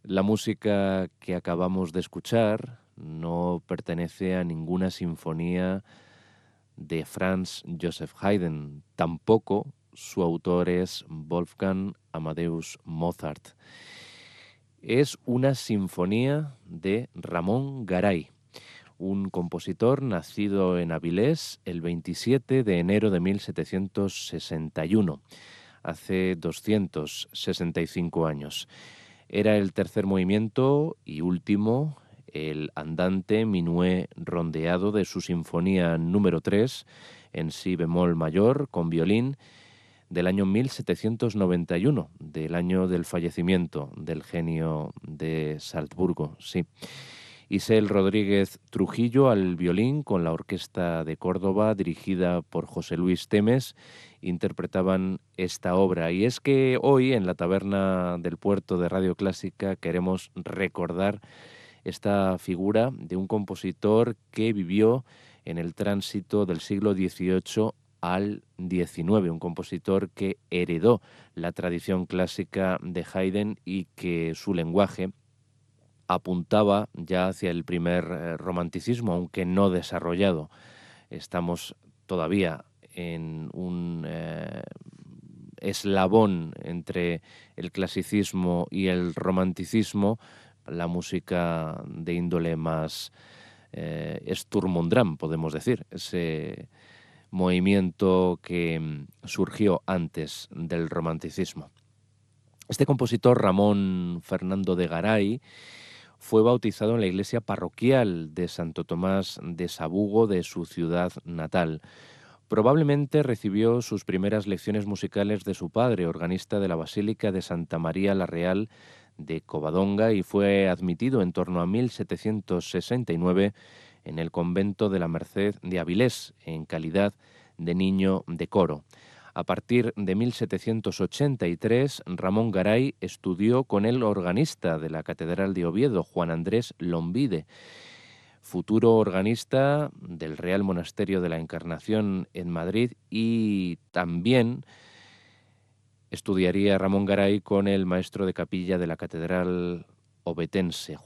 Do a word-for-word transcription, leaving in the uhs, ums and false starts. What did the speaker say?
La música que acabamos de escuchar no pertenece a ninguna sinfonía de Franz Joseph Haydn, tampoco su autor es Wolfgang Amadeus Mozart. Es una sinfonía de Ramón Garay, un compositor nacido en Avilés el veintisiete de enero de mil setecientos sesenta y uno, hace doscientos sesenta y cinco años. Era el tercer movimiento y último, el andante minué rondeado de su sinfonía número tres, en si bemol mayor, con violín, del año mil setecientos noventa y uno, del año del fallecimiento del genio de Salzburgo, sí. Isel Rodríguez Trujillo al violín con la Orquesta de Córdoba, dirigida por José Luis Temes, interpretaban esta obra. Y es que hoy en la Taberna del Puerto de Radio Clásica queremos recordar esta figura de un compositor que vivió en el tránsito del siglo dieciocho al diecinueve, un compositor que heredó la tradición clásica de Haydn y que su lenguaje apuntaba ya hacia el primer eh, romanticismo, aunque no desarrollado. Estamos todavía en un eh, eslabón entre el clasicismo y el romanticismo, la música de índole más eh, Sturm und Drang, podemos decir, ese movimiento que mm, surgió antes del romanticismo. Este compositor, Ramón Fernando de Garay, fue bautizado en la iglesia parroquial de Santo Tomás de Sabugo de su ciudad natal. Probablemente recibió sus primeras lecciones musicales de su padre, organista de la Basílica de Santa María la Real de Covadonga, y fue admitido en torno a mil setecientos sesenta y nueve en el convento de la Merced de Avilés, en calidad de niño de coro. A partir de mil setecientos ochenta y tres, Ramón Garay estudió con el organista de la Catedral de Oviedo, Juan Andrés Lombide, futuro organista del Real Monasterio de la Encarnación en Madrid, y también estudiaría Ramón Garay con el maestro de capilla de la Catedral ovetense,